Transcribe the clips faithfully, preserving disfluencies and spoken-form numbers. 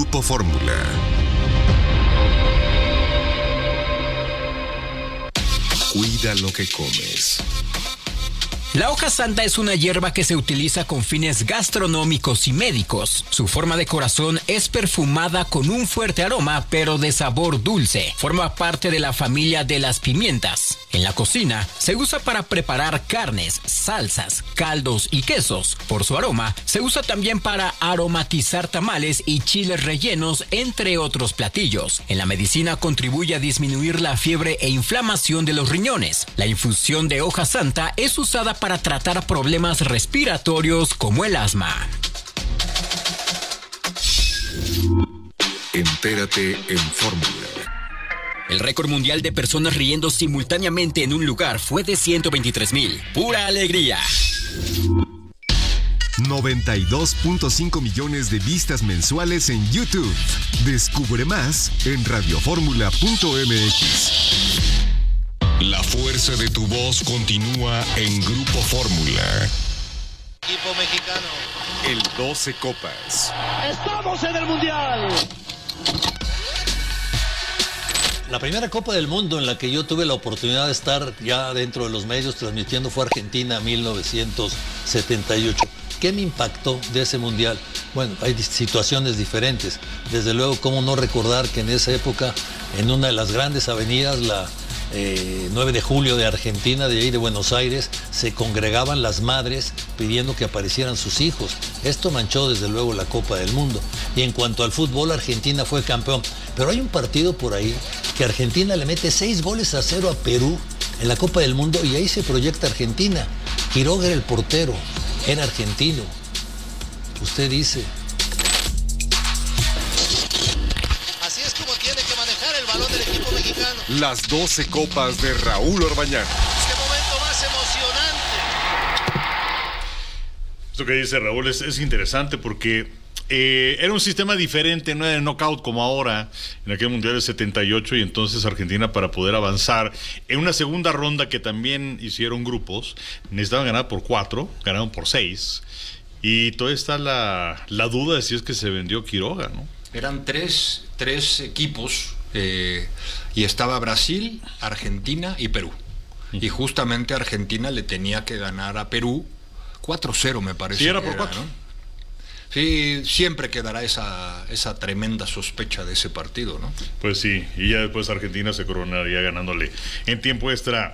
Grupo Fórmula. Cuida lo que comes. La hoja santa es una hierba que se utiliza con fines gastronómicos y médicos. Su forma de corazón es perfumada con un fuerte aroma, pero de sabor dulce. Forma parte de la familia de las pimientas. En la cocina, se usa para preparar carnes, salsas, caldos y quesos. Por su aroma, se usa también para aromatizar tamales y chiles rellenos, entre otros platillos. En la medicina contribuye a disminuir la fiebre e inflamación de los riñones. La infusión de hoja santa es usada para para tratar problemas respiratorios como el asma. Entérate en Fórmula. El récord mundial de personas riendo simultáneamente en un lugar fue de ciento veintitrés mil. ¡Pura alegría! noventa y dos punto cinco millones de vistas mensuales en YouTube. Descubre más en radioformula punto m x. La fuerza de tu voz continúa en Grupo Fórmula. Equipo mexicano. El doce Copas. ¡Estamos en el Mundial! La primera Copa del Mundo en la que yo tuve la oportunidad de estar ya dentro de los medios transmitiendo fue Argentina mil novecientos setenta y ocho. ¿Qué me impactó de ese Mundial? Bueno, hay situaciones diferentes. Desde luego, cómo no recordar que en esa época, en una de las grandes avenidas, la Eh, nueve de julio de Argentina, de ahí de Buenos Aires, se congregaban las madres pidiendo que aparecieran sus hijos. Esto manchó desde luego la Copa del Mundo. Y en cuanto al fútbol, Argentina fue campeón. Pero hay un partido por ahí que Argentina le mete seis goles a cero a Perú en la Copa del Mundo y ahí se proyecta Argentina. Quiroga era el portero, era argentino. Usted dice. Así es como tiene que manejar el balón del equipo mexicano. Las doce Copas de Raúl Orbañanos. ¡Qué momento más emocionante! Esto que dice Raúl es, es interesante porque eh, era un sistema diferente, no era de knockout como ahora, en aquel Mundial del setenta y ocho, y entonces Argentina, para poder avanzar en una segunda ronda que también hicieron grupos, necesitaban ganar por cuatro, ganaron por seis, y todavía está la, la duda de si es que se vendió Quiroga, ¿no? Eran tres, tres equipos, eh, y estaba Brasil, Argentina y Perú. Y justamente Argentina le tenía que ganar a Perú cuatro cero, me parece. Sí, era por cuatro. ¿No? Sí, siempre quedará esa, esa tremenda sospecha de ese partido, ¿no? Pues sí, y ya después Argentina se coronaría ganándole en tiempo extra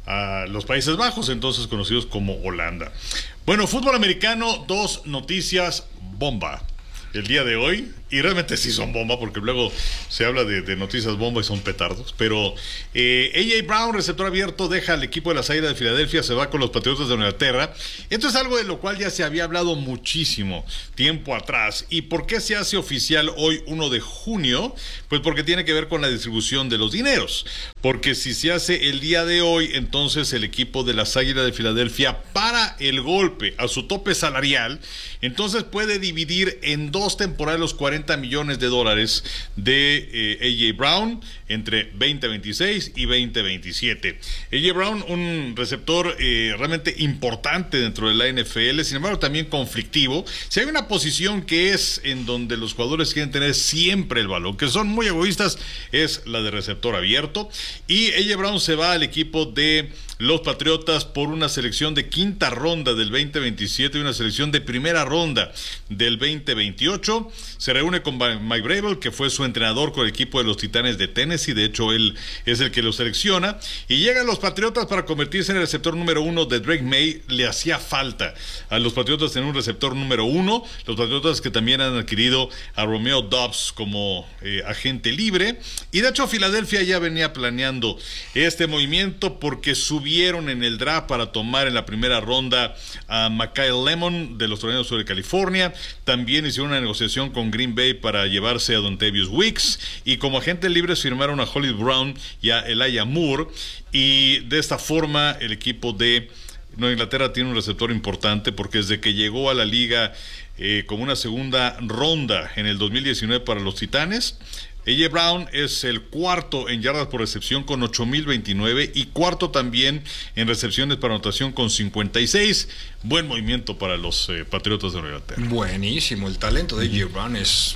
a los Países Bajos, entonces conocidos como Holanda. Bueno, fútbol americano, dos noticias bomba el día de hoy, y realmente sí son bomba, porque luego se habla de, de noticias bomba y son petardos, pero eh, A J Brown, receptor abierto, deja al equipo de las Águilas de Filadelfia, se va con los Patriotas de Inglaterra. Esto es algo de lo cual ya se había hablado muchísimo tiempo atrás. ¿Y por qué se hace oficial hoy uno de junio? Pues porque tiene que ver con la distribución de los dineros, porque si se hace el día de hoy, entonces el equipo de las Águilas de Filadelfia, para el golpe a su tope salarial, entonces puede dividir en dos temporadas los cuarenta millones de dólares de eh, A J Brown entre veinte veintiséis y veinte veintisiete. A J Brown, un receptor eh, realmente importante dentro de la N F L, sin embargo también conflictivo. Si hay una posición que es en donde los jugadores quieren tener siempre el balón, que son muy egoístas, es la de receptor abierto, y A J Brown se va al equipo de los Patriotas por una selección de quinta ronda del veinte veintisiete y una selección de primera ronda del veinte veintiocho. Se reúne con Mike Vrabel, que fue su entrenador con el equipo de los Titanes de Tennessee. De hecho, él es el que lo selecciona. Y llegan los Patriotas para convertirse en el receptor número uno de Drake May. Le hacía falta a los Patriotas tener un receptor número uno. Los Patriotas que también han adquirido a Romeo Doubs como eh, agente libre. Y de hecho, Filadelfia ya venía planeando este movimiento porque subieron en el draft para tomar en la primera ronda a Mikael Lemon de los Tornados Sur de California. También hicieron una negociación con Green Bay para llevarse a Dontavius Wicks, y como agentes libres firmaron a Hollywood Brown y a Elijah Moore, y de esta forma el equipo de Nueva Inglaterra tiene un receptor importante, porque desde que llegó a la liga eh, como una segunda ronda en el dos mil diecinueve para los Titanes, A J Brown es el cuarto en yardas por recepción con ocho mil veintinueve y cuarto también en recepciones para anotación con cincuenta y seis. Buen movimiento para los eh, Patriotas de Nueva Inglaterra. Buenísimo, el talento de A J Brown es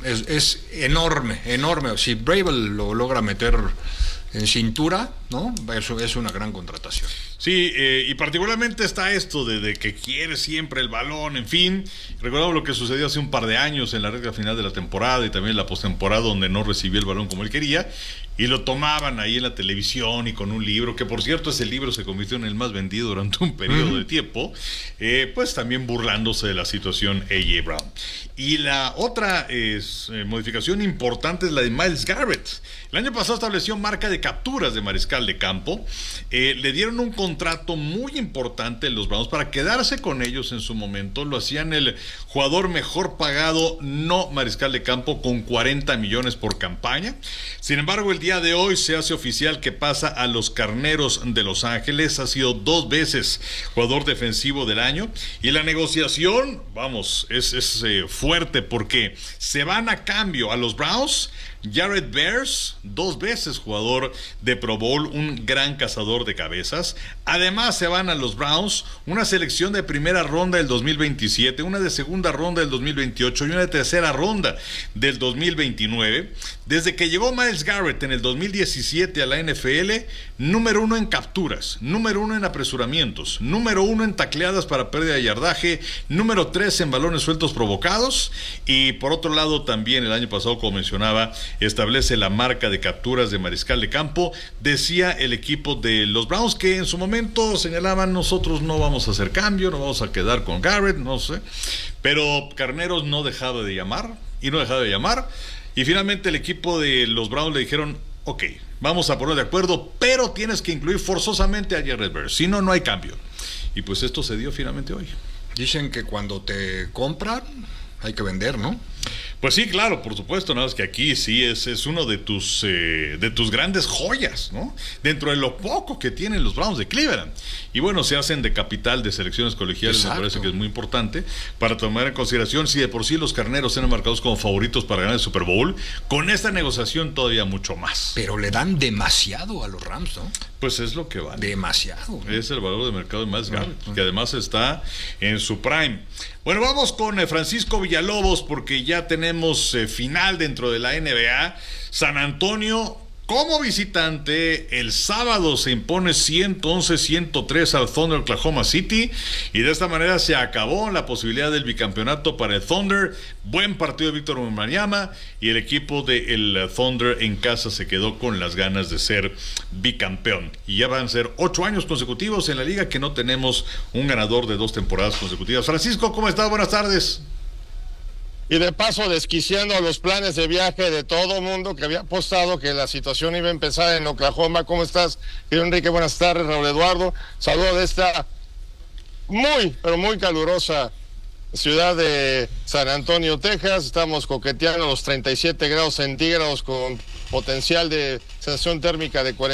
es, es enorme, enorme. Si Bravel lo logra meter en cintura, ¿no? Eso es una gran contratación. Sí, eh, y particularmente está esto de, de que quiere siempre el balón, en fin. Recordamos lo que sucedió hace un par de años en la recta final de la temporada y también en la postemporada, donde no recibió el balón como él quería, y lo tomaban ahí en la televisión y con un libro, que por cierto ese libro se convirtió en el más vendido durante un periodo uh-huh. de tiempo, eh, pues también burlándose de la situación A J Brown. Y la otra es, eh, modificación importante es la de Myles Garrett. El año pasado estableció marca de capturas de mariscal de campo, eh, le dieron un contrato muy importante en los Browns para quedarse con ellos en su momento, lo hacían el jugador mejor pagado no mariscal de campo con cuarenta millones por campaña. Sin embargo, el día de hoy se hace oficial que pasa a los Carneros de Los Ángeles, ha sido dos veces jugador defensivo del año y la negociación, vamos, es, es eh, fuerte porque se van a cambio a los Browns. Jared Bears, dos veces jugador de Pro Bowl, un gran cazador de cabezas. Además se van a los Browns una selección de primera ronda del dos mil veintisiete, una de segunda ronda del dos mil veintiocho y una de tercera ronda del dos mil veintinueve. Desde que llegó Myles Garrett en el dos mil diecisiete a la N F L, número uno en capturas, número uno en apresuramientos, número uno en tacleadas para pérdida de yardaje, número tres en balones sueltos provocados y por otro lado también el año pasado, como mencionaba, establece la marca de capturas de mariscal de campo. Decía el equipo de los Browns que en su momento señalaban: nosotros no vamos a hacer cambio, no vamos a quedar con Garrett, no sé, pero Carneros no dejaba de llamar y no dejaba de llamar y finalmente el equipo de los Browns le dijeron: ok, vamos a poner de acuerdo, pero tienes que incluir forzosamente a Jared Bears, si no, no hay cambio. Y pues esto se dio finalmente hoy. Dicen que cuando te compran hay que vender, ¿no? Pues sí, claro, por supuesto, nada más que aquí sí es, es uno de tus eh, de tus grandes joyas, ¿no? Dentro de lo poco que tienen los Browns de Cleveland. Y bueno, se hacen de capital de selecciones colegiales, Exacto. Me parece que es muy importante para tomar en consideración si de por sí los Carneros eran marcados como favoritos para ganar el Super Bowl, con esta negociación todavía mucho más. Pero le dan demasiado a los Rams, ¿no? Pues es lo que vale. Demasiado. ¿No? Es el valor de mercado de Myles Garrett, uh-huh. que además está en su prime. Bueno, vamos con eh, Francisco Villalobos, porque ya tenemos eh, final dentro de la N B A. San Antonio como visitante el sábado se impone ciento once a ciento tres al Thunder Oklahoma City y de esta manera se acabó la posibilidad del bicampeonato para el Thunder. Buen partido de Víctor Wembanyama y el equipo del Thunder en casa se quedó con las ganas de ser bicampeón y ya van a ser ocho años consecutivos en la liga que no tenemos un ganador de dos temporadas consecutivas. Francisco, ¿cómo estás? Buenas tardes. Y de paso desquiciando los planes de viaje de todo mundo que había apostado que la situación iba a empezar en Oklahoma. ¿Cómo estás, querido Enrique? Buenas tardes, Raúl Eduardo. Saludo de esta muy, pero muy calurosa ciudad de San Antonio, Texas. Estamos coqueteando los treinta y siete grados centígrados con potencial de sensación térmica de cuarenta.